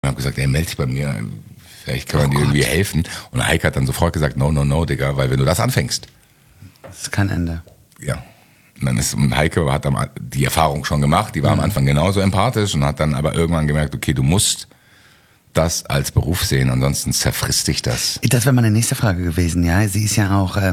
Ich habe gesagt, ey, melde dich bei mir, vielleicht kann man dir irgendwie helfen. Und Heike hat dann sofort gesagt, no, Digga, weil wenn du das anfängst. Das ist kein Ende. Ja. Und Heike hat dann die Erfahrung schon gemacht, die war am Anfang genauso empathisch und hat dann aber irgendwann gemerkt, okay, du musst das als Beruf sehen, ansonsten zerfrisst dich das. Das wäre meine nächste Frage gewesen, ja. Sie ist ja auch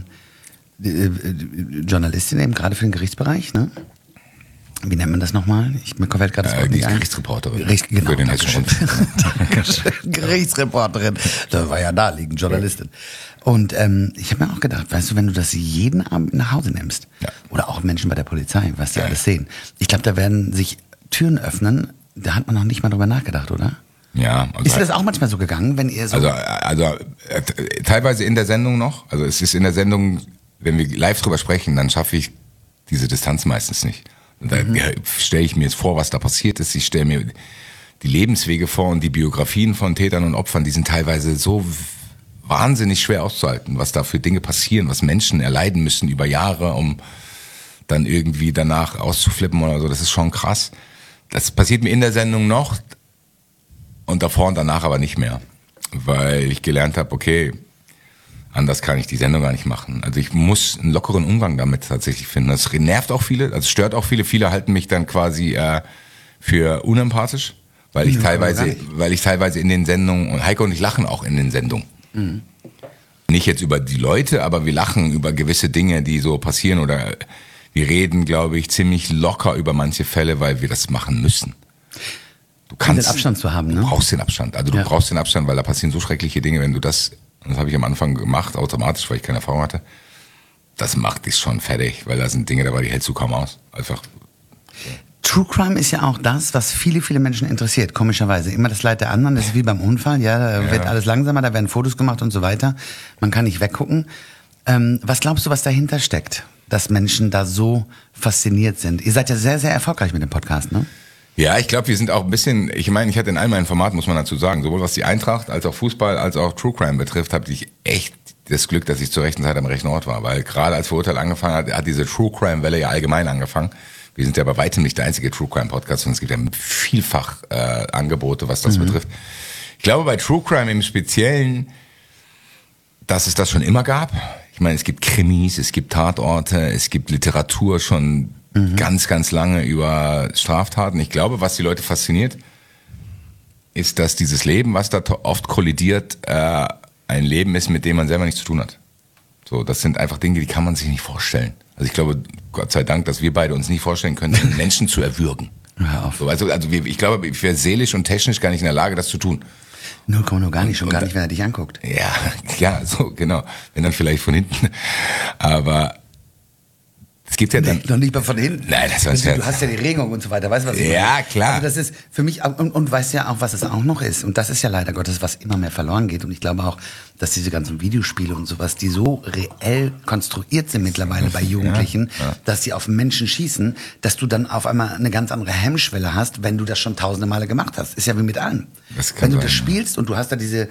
Journalistin eben, gerade für den Gerichtsbereich, ne? Wie nennt man das nochmal? Mir fällt gerade das Wort nicht ein. Gerichtsreporterin. Genau, für den Hessischen Rundfunk. Gerichtsreporterin. Das war ja naheliegend, Journalistin. Und ich habe mir auch gedacht, weißt du, wenn du das jeden Abend nach Hause nimmst, oder auch Menschen bei der Polizei, was die alles sehen, ich glaube, da werden sich Türen öffnen, da hat man noch nicht mal drüber nachgedacht, oder? Ja. Also ist dir das auch manchmal so gegangen, wenn ihr so... Also teilweise in der Sendung noch. Also es ist in der Sendung, wenn wir live drüber sprechen, dann schaffe ich diese Distanz meistens nicht. Und da stelle ich mir jetzt vor, was da passiert ist. Ich stelle mir die Lebenswege vor und die Biografien von Tätern und Opfern, die sind teilweise so wahnsinnig schwer auszuhalten, was da für Dinge passieren, was Menschen erleiden müssen über Jahre, um dann irgendwie danach auszuflippen oder so. Das ist schon krass. Das passiert mir in der Sendung noch und davor und danach aber nicht mehr, weil ich gelernt habe, okay, anders kann ich die Sendung gar nicht machen. Also ich muss einen lockeren Umgang damit tatsächlich finden. Das nervt auch viele, also stört auch viele. Viele halten mich dann quasi für unempathisch, weil ich teilweise in den Sendungen, und Heike und ich lachen auch in den Sendungen. Mhm. Nicht jetzt über die Leute, aber wir lachen über gewisse Dinge, die so passieren, oder wir reden, glaube ich, ziemlich locker über manche Fälle, weil wir das machen müssen. Du kannst den Abstand zu haben, ne? Du brauchst den Abstand. Also du brauchst den Abstand, weil da passieren so schreckliche Dinge, wenn du das habe ich am Anfang gemacht, automatisch, weil ich keine Erfahrung hatte. Das macht dich schon fertig, weil da sind Dinge dabei, die hältst du kaum aus. Einfach. True Crime ist ja auch das, was viele, viele Menschen interessiert, komischerweise. Immer das Leid der anderen, das ist wie beim Unfall, da wird alles langsamer, da werden Fotos gemacht und so weiter. Man kann nicht weggucken. Was glaubst du, was dahinter steckt, dass Menschen da so fasziniert sind? Ihr seid ja sehr, sehr erfolgreich mit dem Podcast, ne? Ja, ich glaube, wir sind auch ein bisschen, ich meine, ich hatte in all meinen Formaten, muss man dazu sagen, sowohl was die Eintracht als auch Fußball als auch True Crime betrifft, habe ich echt das Glück, dass ich zur rechten Zeit am rechten Ort war, weil gerade als Verurteilt angefangen hat diese True Crime Welle ja allgemein angefangen. Wir sind ja bei weitem nicht der einzige True Crime Podcast und es gibt ja vielfach Angebote, was das betrifft. Ich glaube, bei True Crime im Speziellen, dass es das schon immer gab. Ich meine, es gibt Krimis, es gibt Tatorte, es gibt Literatur schon ganz, ganz lange über Straftaten. Ich glaube, was die Leute fasziniert, ist, dass dieses Leben, was da oft kollidiert, ein Leben ist, mit dem man selber nichts zu tun hat. So, das sind einfach Dinge, die kann man sich nicht vorstellen. Also ich glaube, Gott sei Dank, dass wir beide uns nicht vorstellen können, Menschen zu erwürgen. Hör auf. So, also ich glaube, ich wäre seelisch und technisch gar nicht in der Lage, das zu tun. 0,0 gar nicht, schon gar nicht, wenn er dich anguckt. Ja, so, genau. Wenn dann vielleicht von hinten. Aber es gibt ja dann... Noch nicht mal von hinten. Nein, das war's ja. Du hast ja die Regung und so weiter, weißt du, was ich meine? Ja, klar. Also das ist für mich, und weißt ja auch, was es auch noch ist. Und das ist ja leider Gottes, was immer mehr verloren geht. Und ich glaube auch, dass diese ganzen Videospiele und sowas, die so reell konstruiert sind mittlerweile bei Jugendlichen, dass sie auf Menschen schießen, dass du dann auf einmal eine ganz andere Hemmschwelle hast, wenn du das schon tausende Male gemacht hast. Ist ja wie mit allem. Wenn du das spielst und du hast da diese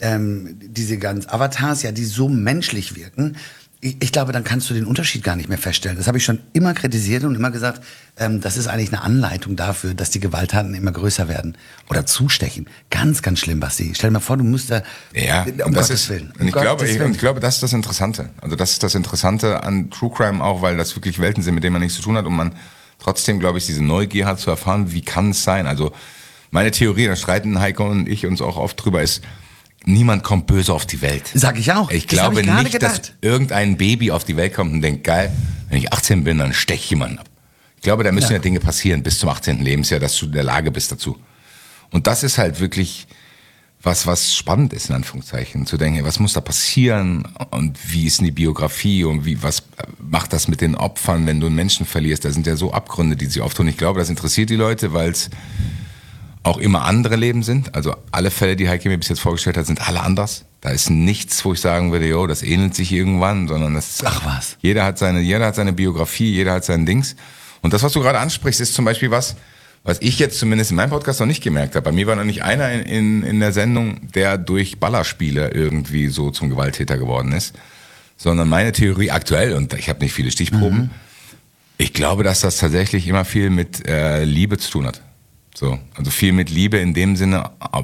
ganz Avatars, ja, die so menschlich wirken, ich glaube, dann kannst du den Unterschied gar nicht mehr feststellen. Das habe ich schon immer kritisiert und immer gesagt, das ist eigentlich eine Anleitung dafür, dass die Gewalttaten immer größer werden. Oder zustechen. Ganz, ganz schlimm, Basti. Stell dir mal vor, du musst da... Ja, um Gottes Willen. Und ich glaube, das ist das Interessante. Also das ist das Interessante an True Crime auch, weil das wirklich Welten sind, mit denen man nichts zu tun hat und man trotzdem, glaube ich, diese Neugier hat zu erfahren, wie kann es sein. Also meine Theorie, da streiten Heiko und ich uns auch oft drüber, ist... Niemand kommt böse auf die Welt. Sag ich auch. Ich glaube nicht, dass irgendein Baby auf die Welt kommt und denkt, geil, wenn ich 18 bin, dann stech ich jemanden ab. Ich glaube, da müssen ja Dinge passieren bis zum 18. Lebensjahr, dass du in der Lage bist dazu. Und das ist halt wirklich was spannend ist, in Anführungszeichen. Zu denken, was muss da passieren und wie ist denn die Biografie und was macht das mit den Opfern, wenn du einen Menschen verlierst. Da sind ja so Abgründe, die sie auftun. Ich glaube, das interessiert die Leute, weil es auch immer andere Leben sind. Also alle Fälle, die Heike mir bis jetzt vorgestellt hat, sind alle anders. Da ist nichts, wo ich sagen würde, jo, das ähnelt sich irgendwann, sondern das ist, ach was. Jeder hat seine Biografie, jeder hat sein Dings. Und das, was du gerade ansprichst, ist zum Beispiel was ich jetzt zumindest in meinem Podcast noch nicht gemerkt habe. Bei mir war noch nicht einer in der Sendung, der durch Ballerspiele irgendwie so zum Gewalttäter geworden ist, sondern meine Theorie aktuell, und ich habe nicht viele Stichproben, ich glaube, dass das tatsächlich immer viel mit Liebe zu tun hat. So, also viel mit Liebe in dem Sinne,